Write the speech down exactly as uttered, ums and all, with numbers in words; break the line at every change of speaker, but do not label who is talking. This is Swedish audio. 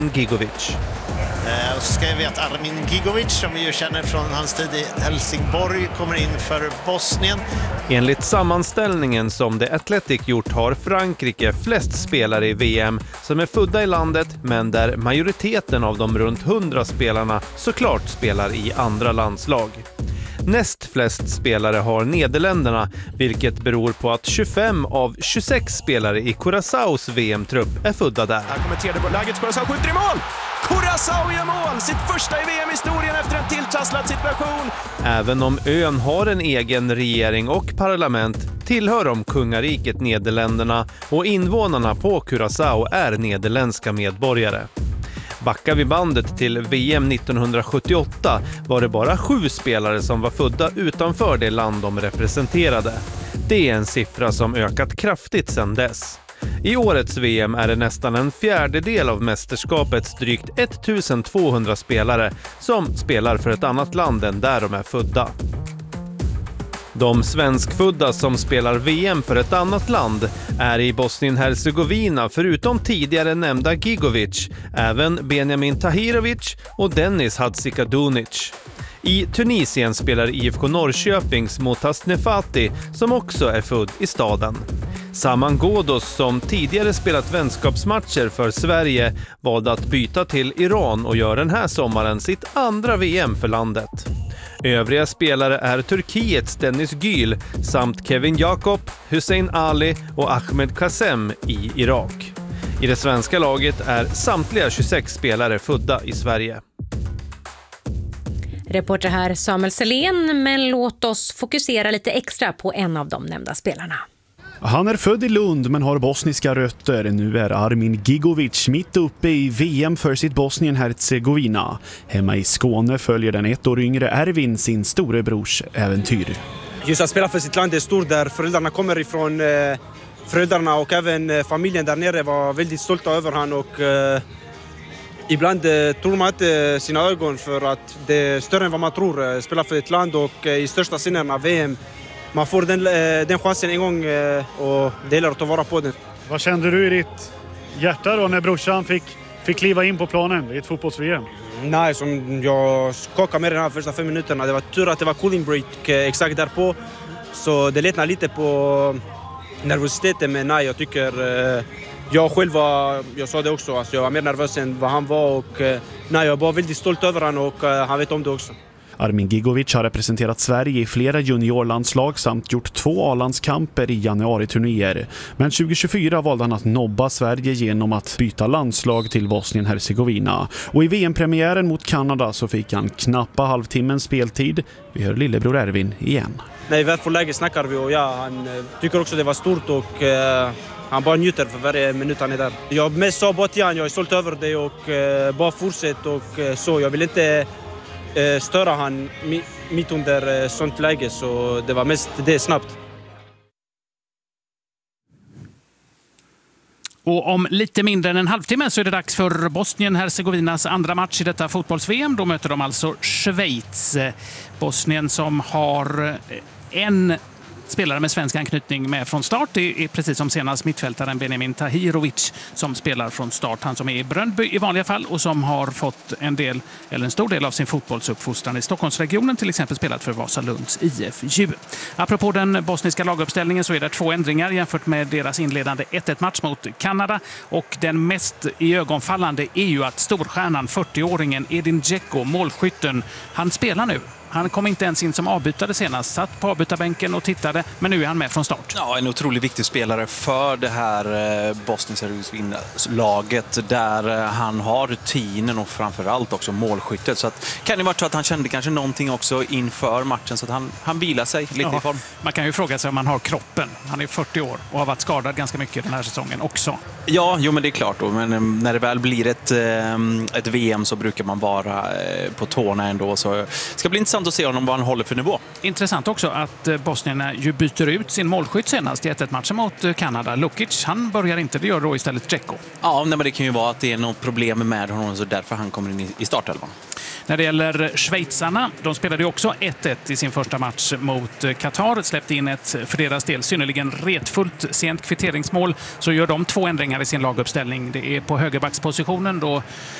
Gigovic.
Eh, och så ska vi att Armin Gigovic, som vi ju känner från hans tid i Helsingborg, kommer in för Bosnien.
Enligt sammanställningen som The Athletic gjort har Frankrike flest spelare i V M som är födda i landet, men där majoriteten av de runt hundra spelarna såklart spelar i andra landslag. Näst flest spelare har Nederländerna, vilket beror på att tjugofem av tjugosex spelare i Curaçaos V M-trupp är födda där.
Här kommer tredje läget, Curaçao skjuter i mål! Curaçao gör mål! Sitt första i V M-historien efter en tilltrasslad situation.
Även om ön har en egen regering och parlament tillhör de kungariket Nederländerna och invånarna på Curaçao är nederländska medborgare. Backar vi bandet till V M nittonhundrasjuttioåtta var det bara sju spelare som var födda utanför det land de representerade. Det är en siffra som ökat kraftigt sedan dess. I årets V M är det nästan en fjärdedel av mästerskapets drygt ettusentvåhundra spelare som spelar för ett annat land än där de är födda. De svenskfödda som spelar V M för ett annat land är i Bosnien-Hercegovina förutom tidigare nämnda Gigovic, även Benjamin Tahirovic och Dennis Hadzikadunic. I Tunisien spelar I F K Norrköpings Motas Nefati som också är född i staden. Saman Ghoddos, som tidigare spelat vänskapsmatcher för Sverige, valde att byta till Iran och gör den här sommaren sitt andra V M för landet. Övriga spelare är Turkiets Dennis Gül samt Kevin Jakob, Hussein Ali och Ahmed Kassem i Irak. I det svenska laget är samtliga tjugosex spelare födda i Sverige.
Reporter här Samuel Selén, men låt oss fokusera lite extra på en av de nämnda spelarna.
Han är född i Lund men har bosniska rötter. Nu är Armin Gigovic mitt uppe i V M för sitt Bosnien-Hercegovina. Hemma i Skåne följer den ett år yngre Ervin sin storebrors äventyr.
Just att spela för sitt land är stort, där föräldrarna kommer ifrån. Eh, föräldrarna och även eh, familjen där nere var väldigt stolta över han, och eh, ibland eh, tror man inte sina ögon, för att det är större än vad man tror. Eh, spela för ett land och eh, i största sinnen av V M. Man får den, den chansen en gång och det gäller att ta vara på den.
Vad kände du i ditt hjärta då när brorsan fick, fick kliva in på planen i ett fotbolls-V M?
Nej, som jag skakade med den här första fem minuterna. Det var tur att det var cooling break exakt därpå. Så det lättnar lite på nervositeten, men nej, jag tycker... Jag själv var, jag sa det också, alltså jag var mer nervös än vad han var, och nej, jag var väldigt stolt över han, och han vet om det också.
Armin Gigovic har representerat Sverige i flera juniorlandslag samt gjort två A-landskamper i januari-turnéer. Men tjugo tjugofyra valde han att nobba Sverige genom att byta landslag till Bosnien-Hercegovina. Och i V M-premiären mot Kanada så fick han knappa halvtimmens speltid. Vi hör lillebror Ervin igen.
Nej, väl för läge snackar vi, och ja, han tycker också det var stort, och eh, han bara njuter för varje minut han är där. Jag mest sa bara till han, jag är stolt över det, och eh, bara fortsätt, och eh, så. Jag vill inte... störa han mitt under sånt läge, så det var mest det snabbt.
Och om lite mindre än en halvtimme så är det dags för Bosnien-Hercegovinas andra match i detta fotbolls-V M. Då möter de alltså Schweiz. Bosnien som har en spelare med svensk anknytning med från start. Det är precis som senast mittfältaren Benjamin Tahirovic som spelar från start. Han som är i Bröndby i vanliga fall och som har fått en del, eller en stor del av sin fotbollsuppfostran i Stockholmsregionen, till exempel spelat för Vasalunds I F J. Apropå den bosniska laguppställningen så är det två ändringar jämfört med deras inledande ett ett-match mot Kanada. Och den mest iögonfallande är ju att storstjärnan, fyrtioåringen Edin Dzeko, målskytten, han spelar nu. Han kom inte ens in som avbytare senast, satt på avbytarbänken och tittade, men nu är han med från start.
Ja, en otroligt viktig spelare för det här Bosnien-Hercegovina-laget, där han har rutinen och framförallt också målskyttet. Så att, kan det vara så att han kände kanske någonting också inför matchen, så att han, han vilar sig lite ja, i form.
Man kan ju fråga sig om han har kroppen. Han är fyrtio år och har varit skadad ganska mycket den här säsongen också.
Ja, jo, men det är klart då. Men när det väl blir ett, ett V M så brukar man vara på tårna ändå. Så det ska bli intressant intressant att se honom vad han håller för nivå.
Intressant också att bosnierna ju byter ut sin målskytt senast i ett ett-matchen mot Kanada. Lukic, han börjar inte, det gör då istället Dzeko.
Ja, nej, men det kan ju vara att det är något problem med honom så därför han kommer in i startelvan.
När det gäller schweizarna, de spelade ju också ett ett i sin första match mot Qatar. Släppte in ett för deras del synnerligen retfullt sent kvitteringsmål. Så gör de två ändringar i sin laguppställning. Det är på högerbackspositionen då